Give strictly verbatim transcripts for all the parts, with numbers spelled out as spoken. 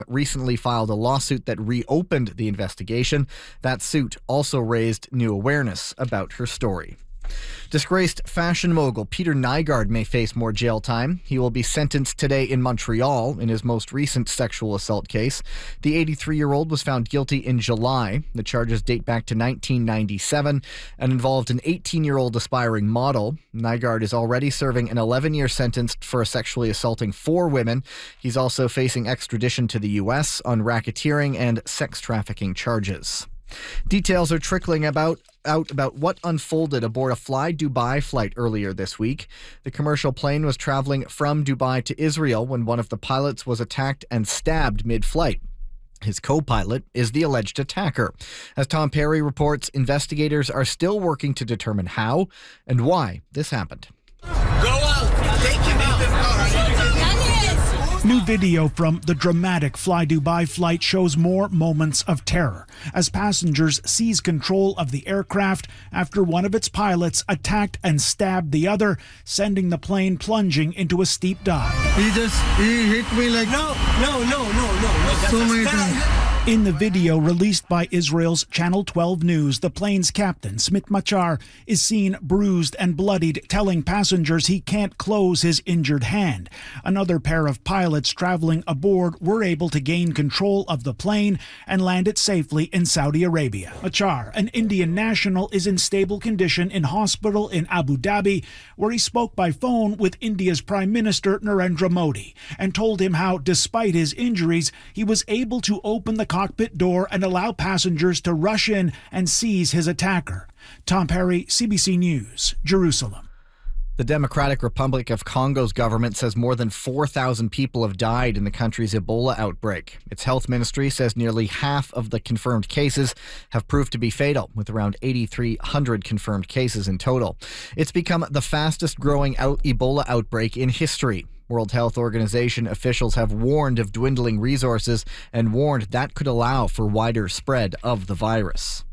recently filed a lawsuit that reopened the investigation. That suit also raised new awareness about her story. Disgraced fashion mogul Peter Nygard may face more jail time. He will be sentenced today in Montreal in his most recent sexual assault case. The eighty-three-year-old was found guilty in July. The charges date back to nineteen ninety-seven and involved an eighteen-year-old aspiring model. Nygard is already serving an eleven-year sentence for sexually assaulting four women. He's also facing extradition to the U S on racketeering and sex trafficking charges. Details are trickling about out about what unfolded aboard a Fly Dubai flight earlier this week. The commercial plane was traveling from Dubai to Israel when one of the pilots was attacked and stabbed mid-flight. His co-pilot is the alleged attacker. As Tom Perry reports, investigators are still working to determine how and why this happened. Go out! Take him out! New video from the dramatic Fly Dubai flight shows more moments of terror as passengers seize control of the aircraft after one of its pilots attacked and stabbed the other, sending the plane plunging into a steep dive. He just, he hit me like... No, no, no, no, no, no. So many times. In the video released by Israel's Channel twelve News, the plane's captain, Smit Machar, is seen bruised and bloodied, telling passengers he can't close his injured hand. Another pair of pilots traveling aboard were able to gain control of the plane and land it safely in Saudi Arabia. Machar, an Indian national, is in stable condition in hospital in Abu Dhabi, where he spoke by phone with India's Prime Minister Narendra Modi and told him how, despite his injuries, he was able to open the cockpit door and allow passengers to rush in and seize his attacker. Tom Perry, C B C News, Jerusalem. The Democratic Republic of Congo's government says more than four thousand people have died in the country's Ebola outbreak. Its health ministry says nearly half of the confirmed cases have proved to be fatal, with around eighty-three hundred confirmed cases in total. It's become the fastest growing out Ebola outbreak in history. World Health Organization officials have warned of dwindling resources and warned that could allow for wider spread of the virus.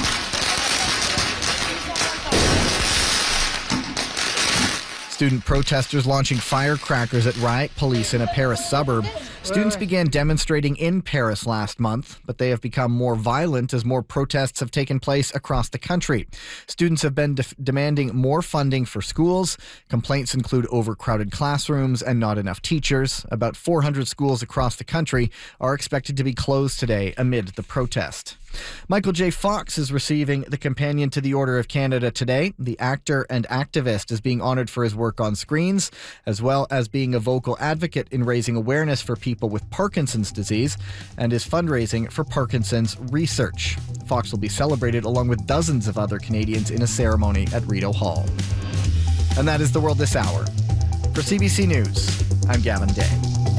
Student protesters launching firecrackers at riot police in a Paris suburb. Students began demonstrating in Paris last month, but they have become more violent as more protests have taken place across the country. Students have been de- demanding more funding for schools. Complaints include overcrowded classrooms and not enough teachers. About four hundred schools across the country are expected to be closed today amid the protest. Michael J. Fox is receiving the Companion to the Order of Canada today. The actor and activist is being honored for his work on screens, as well as being a vocal advocate in raising awareness for people with Parkinson's disease and is fundraising for Parkinson's research. Fox will be celebrated along with dozens of other Canadians in a ceremony at Rideau Hall. And that is the world this hour. For C B C News, I'm Gavin Day.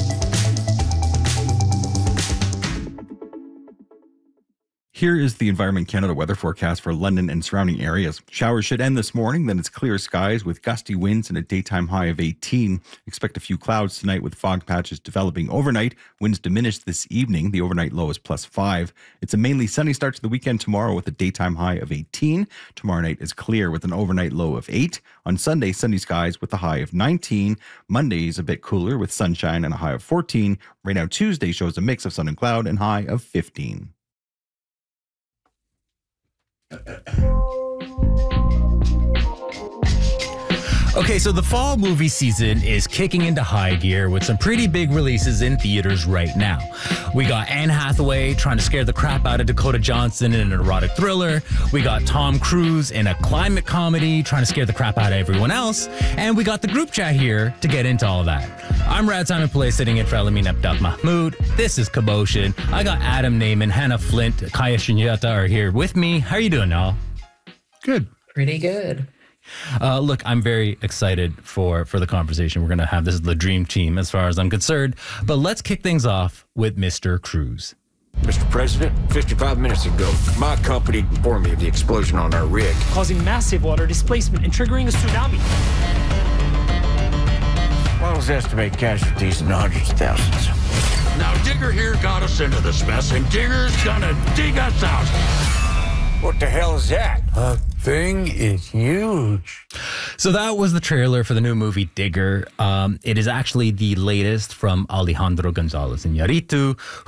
Here is the Environment Canada weather forecast for London and surrounding areas. Showers should end this morning, then it's clear skies with gusty winds and a daytime high of eighteen. Expect a few clouds tonight with fog patches developing overnight. Winds diminish this evening. The overnight low is plus five. It's a mainly sunny start to the weekend tomorrow with a daytime high of eighteen. Tomorrow night is clear with an overnight low of eight. On Sunday, sunny skies with a high of nineteen. Monday is a bit cooler with sunshine and a high of fourteen. Right now, Tuesday shows a mix of sun and cloud and high of fifteen. Okay, so the fall movie season is kicking into high gear with some pretty big releases in theaters right now. We got Anne Hathaway trying to scare the crap out of Dakota Johnson in an erotic thriller. We got Tom Cruise in a climate comedy trying to scare the crap out of everyone else. And we got the group chat here to get into all of that. I'm Rad Simon Pillay sitting in for Elamin Abdel Mahmoud. This is Kaboshin. I got Adam Naiman, Hannah Flint, Kaya Shinyata are here with me. How are you doing, y'all? Good. Pretty good. Uh, look, I'm very excited for, for the conversation we're going to have. This is the dream team as far as I'm concerned. But let's kick things off with Mister Cruise. Mister President, fifty-five minutes ago, my company informed me of the explosion on our rig, causing massive water displacement and triggering a tsunami. Models estimate casualties in the hundreds of thousands. Now, Digger here got us into this mess, and Digger's gonna dig us out. What the hell is that? Uh, thing is huge. So that was the trailer for the new movie Digger. Um, it is actually the latest from Alejandro Gonzalez Iñárritu,